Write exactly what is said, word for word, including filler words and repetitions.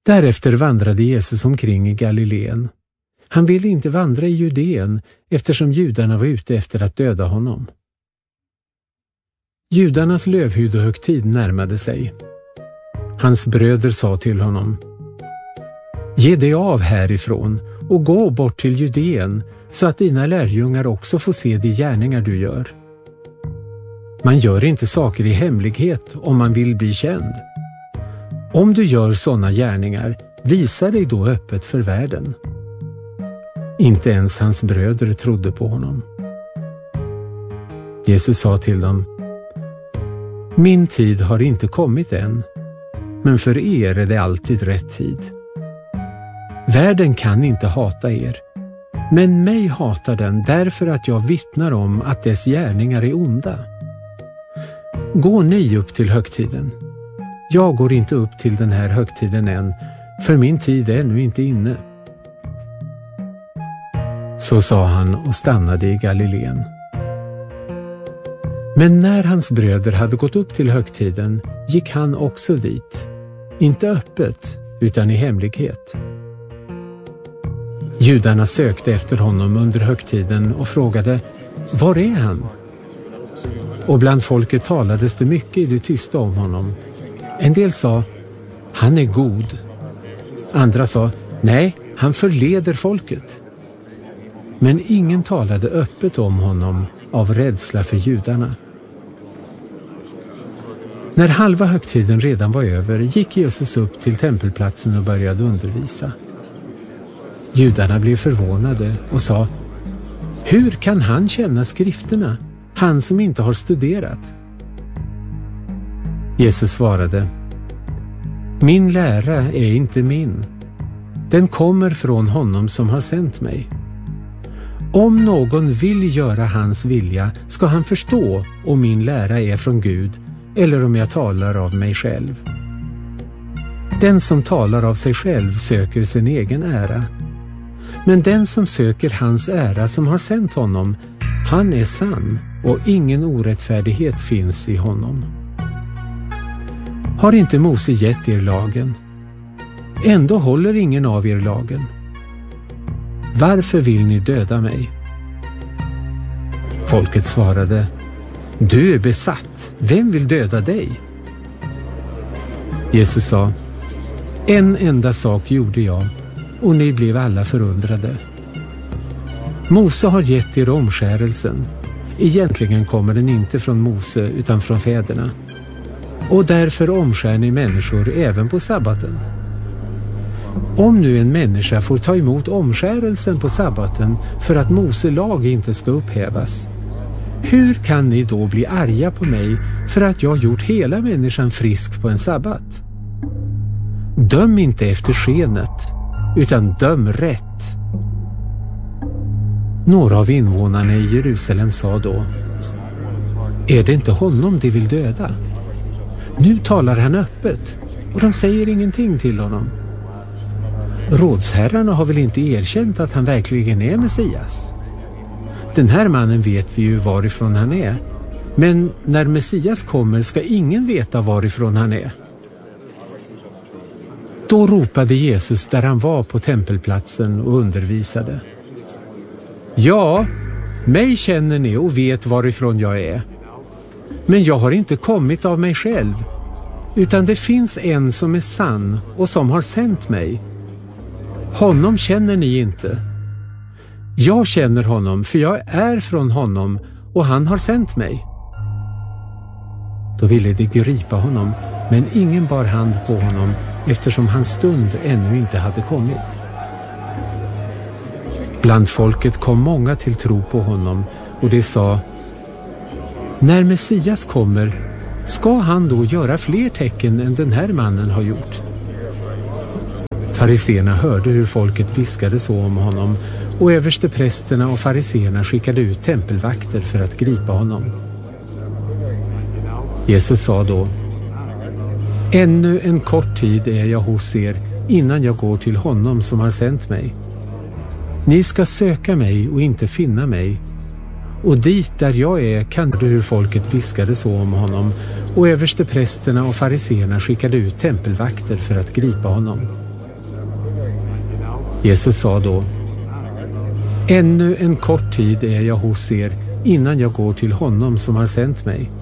Därefter vandrade Jesus omkring i Galileen. Han ville inte vandra i Judeen eftersom judarna var ute efter att döda honom. Judarnas lövhyddohögtid närmade sig. Hans bröder sa till honom: Ge dig av härifrån och gå bort till Judeen så att dina lärjungar också får se de gärningar du gör. Man gör inte saker i hemlighet om man vill bli känd. Om du gör sådana gärningar, visa dig då öppet för världen. Inte ens hans bröder trodde på honom. Jesus sa till dem: Min tid har inte kommit än, men för er är det alltid rätt tid. Världen kan inte hata er, men mig hatar den därför att jag vittnar om att dess gärningar är onda. Gå ni upp till högtiden. Jag går inte upp till den här högtiden än, för min tid är ännu inte inne. Så sa han och stannade i Galileen. Men när hans bröder hade gått upp till högtiden gick han också dit, inte öppet utan i hemlighet. Judarna sökte efter honom under högtiden och frågade: Var är han? Och bland folket talades det mycket i det tysta om honom. En del sa: Han är god. Andra sa: Nej, han förleder folket. Men ingen talade öppet om honom av rädsla för judarna. När halva högtiden redan var över gick Jesus upp till tempelplatsen och började undervisa. Judarna blev förvånade och sa: Hur kan han känna skrifterna, han som inte har studerat? Jesus svarade: Min lära är inte min. Den kommer från honom som har sänt mig. Om någon vill göra hans vilja ska han förstå om min lära är från Gud eller om jag talar av mig själv. Den som talar av sig själv söker sin egen ära. Men den som söker hans ära som har sänt honom, han är sann och ingen orättfärdighet finns i honom. Har inte Mose gett er lagen? Ändå håller ingen av er lagen. Varför vill ni döda mig? Folket svarade: Du är besatt. Vem vill döda dig? Jesus sa: En enda sak gjorde jag, och ni blev alla förundrade. Mose har gett er omskärelsen. Egentligen kommer den inte från Mose utan från fäderna. Och därför omskär ni människor även på sabbaten. Om nu en människa får ta emot omskärelsen på sabbaten för att Mose lag inte ska upphävas, hur kan ni då bli arga på mig för att jag gjort hela människan frisk på en sabbat? Döm inte efter skenet, utan döm rätt. Några av invånarna i Jerusalem sa då: Är det inte honom de vill döda? Nu talar han öppet och de säger ingenting till honom. Rådsherrarna har väl inte erkänt att han verkligen är Messias? Den här mannen vet vi ju varifrån han är, men när Messias kommer ska ingen veta varifrån han är. Då ropade Jesus där han var på tempelplatsen och undervisade: Ja, mig känner ni och vet varifrån jag är. Men jag har inte kommit av mig själv, utan det finns en som är sann och som har sänt mig. Honom känner ni inte. Jag känner honom, för jag är från honom och han har sänt mig. Då ville de gripa honom, men ingen bar hand på honom eftersom hans stund ännu inte hade kommit. Bland folket kom många till tro på honom och de sa: När Messias kommer, ska han då göra fler tecken än den här mannen har gjort? Fariseerna hörde hur folket viskade så om honom, och översteprästerna och fariseerna skickade ut tempelvakter för att gripa honom. Jesus sa då: Ännu en kort tid är jag hos er innan jag går till honom som har sänt mig. Ni ska söka mig och inte finna mig. Och dit där jag är kan du hur folket viskade så om honom, och översteprästerna och fariseerna skickade ut tempelvakter för att gripa honom. Jesus sa då: ännu en kort tid är jag hos er innan jag går till honom som har sänt mig.